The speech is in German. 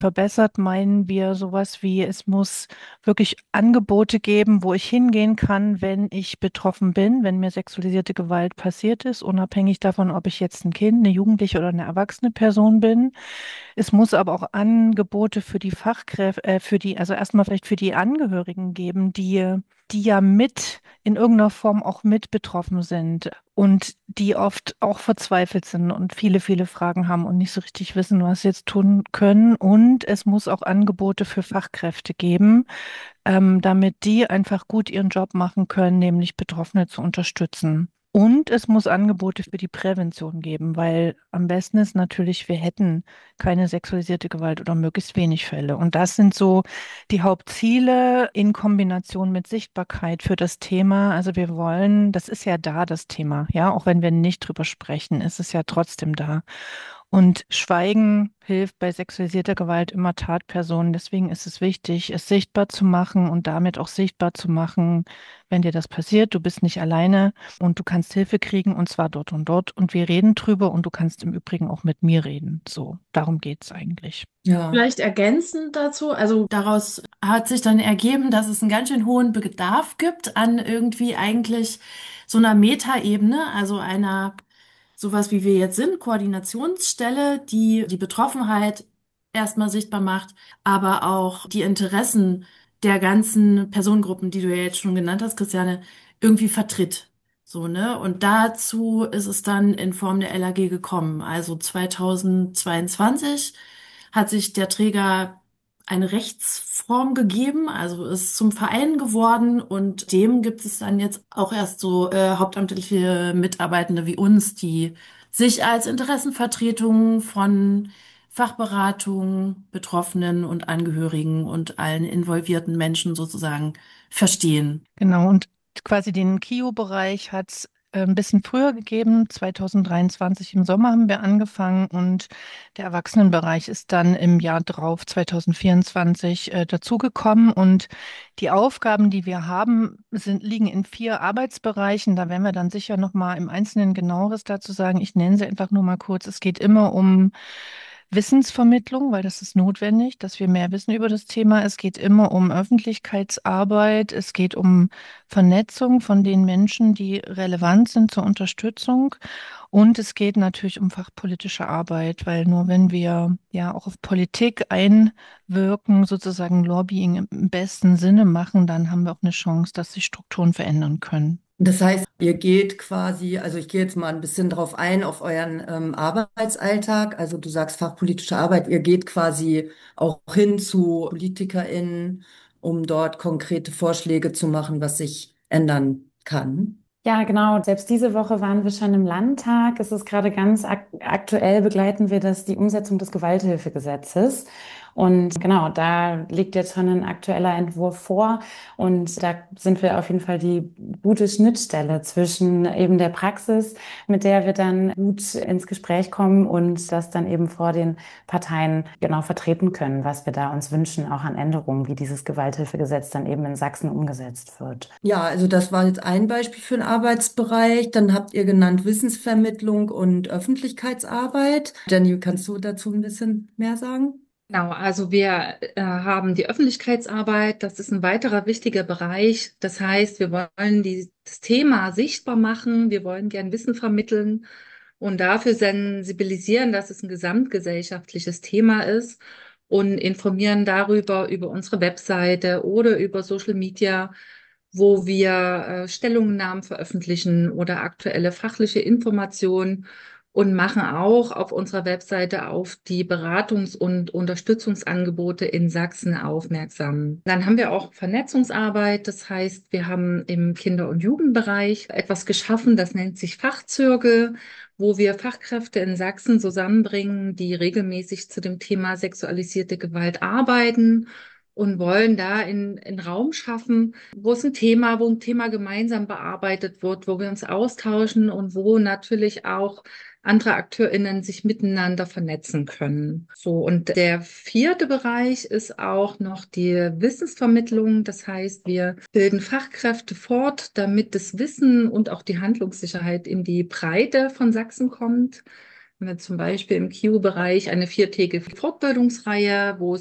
Verbessert meinen wir sowas wie, es muss wirklich Angebote geben, wo ich hingehen kann, wenn ich betroffen bin, wenn mir sexualisierte Gewalt passiert ist, unabhängig davon, ob ich jetzt ein Kind, eine Jugendliche oder eine erwachsene Person bin. Es muss aber auch Angebote für die Fachkräfte, also erstmal vielleicht für die Angehörigen geben, die ja mit in irgendeiner Form auch mit betroffen sind und die oft auch verzweifelt sind und viele, viele Fragen haben und nicht so richtig wissen, was sie jetzt tun können. Und es muss auch Angebote für Fachkräfte geben, damit die einfach gut ihren Job machen können, nämlich Betroffene zu unterstützen. Und es muss Angebote für die Prävention geben, weil am besten ist natürlich, wir hätten keine sexualisierte Gewalt oder möglichst wenig Fälle. Und das sind so die Hauptziele in Kombination mit Sichtbarkeit für das Thema. Also wir wollen, das ist ja da, das Thema, ja, auch wenn wir nicht drüber sprechen, ist es ja trotzdem da. Und Schweigen hilft bei sexualisierter Gewalt immer Tatpersonen. Deswegen ist es wichtig, es sichtbar zu machen und damit auch sichtbar zu machen, wenn dir das passiert, du bist nicht alleine und du kannst Hilfe kriegen und zwar dort und dort und wir reden drüber und du kannst im Übrigen auch mit mir reden. So, darum geht's eigentlich. Ja. Vielleicht ergänzend dazu, also daraus hat sich dann ergeben, dass es einen ganz schön hohen Bedarf gibt an irgendwie eigentlich so einer Metaebene, also einer sowas wie wir jetzt sind, Koordinationsstelle, die die Betroffenheit erstmal sichtbar macht, aber auch die Interessen der ganzen Personengruppen, die du ja jetzt schon genannt hast, Christiane, irgendwie vertritt. So, ne? Und dazu ist es dann in Form der LAG gekommen. Also 2022 hat sich der Träger eine Rechtsform gegeben, also ist zum Verein geworden und dem gibt es dann jetzt auch erst so hauptamtliche Mitarbeitende wie uns, die sich als Interessenvertretung von Fachberatung, Betroffenen und Angehörigen und allen involvierten Menschen sozusagen verstehen. Genau, und quasi den KIO-Bereich hat es ein bisschen früher gegeben. 2023 im Sommer haben wir angefangen und der Erwachsenenbereich ist dann im Jahr drauf, 2024, dazugekommen. Und die Aufgaben, die wir haben, liegen in 4 Arbeitsbereichen. Da werden wir dann sicher noch mal im Einzelnen genaueres dazu sagen. Ich nenne sie einfach nur mal kurz. Es geht immer um Wissensvermittlung, weil das ist notwendig, dass wir mehr wissen über das Thema. Es geht immer um Öffentlichkeitsarbeit. Es geht um Vernetzung von den Menschen, die relevant sind zur Unterstützung. Und es geht natürlich um fachpolitische Arbeit, weil nur wenn wir ja auch auf Politik einwirken, sozusagen Lobbying im besten Sinne machen, dann haben wir auch eine Chance, dass sich Strukturen verändern können. Das heißt, ihr geht quasi, also ich gehe jetzt mal ein bisschen drauf ein, auf euren Arbeitsalltag. Also du sagst fachpolitische Arbeit, ihr geht quasi auch hin zu PolitikerInnen, um dort konkrete Vorschläge zu machen, was sich ändern kann. Ja, genau. Selbst diese Woche waren wir schon im Landtag. Es ist gerade ganz aktuell begleiten wir die Umsetzung des Gewalthilfegesetzes. Und genau, da liegt jetzt schon ein aktueller Entwurf vor. Und da sind wir auf jeden Fall die gute Schnittstelle zwischen eben der Praxis, mit der wir dann gut ins Gespräch kommen und das dann eben vor den Parteien genau vertreten können, was wir da uns wünschen, auch an Änderungen, wie dieses Gewalthilfegesetz dann eben in Sachsen umgesetzt wird. Ja, also das war jetzt ein Beispiel für einen Arbeitsbereich. Dann habt ihr genannt Wissensvermittlung und Öffentlichkeitsarbeit. Jenny, kannst du dazu ein bisschen mehr sagen? Genau, also wir haben die Öffentlichkeitsarbeit, das ist ein weiterer wichtiger Bereich. Das heißt, wir wollen das Thema sichtbar machen, wir wollen gern Wissen vermitteln und dafür sensibilisieren, dass es ein gesamtgesellschaftliches Thema ist und informieren darüber über unsere Webseite oder über Social Media, wo wir Stellungnahmen veröffentlichen oder aktuelle fachliche Informationen und machen auch auf unserer Webseite auf die Beratungs- und Unterstützungsangebote in Sachsen aufmerksam. Dann haben wir auch Vernetzungsarbeit. Das heißt, wir haben im Kinder- und Jugendbereich etwas geschaffen, das nennt sich Fachzirkel, wo wir Fachkräfte in Sachsen zusammenbringen, die regelmäßig zu dem Thema sexualisierte Gewalt arbeiten und wollen da in Raum schaffen, wo ein Thema gemeinsam bearbeitet wird, wo wir uns austauschen und wo natürlich auch andere AkteurInnen sich miteinander vernetzen können. So, und der vierte Bereich ist auch noch die Wissensvermittlung. Das heißt, wir bilden Fachkräfte fort, damit das Wissen und auch die Handlungssicherheit in die Breite von Sachsen kommt. zum Beispiel im KIU-Bereich eine viertägige Fortbildungsreihe, wo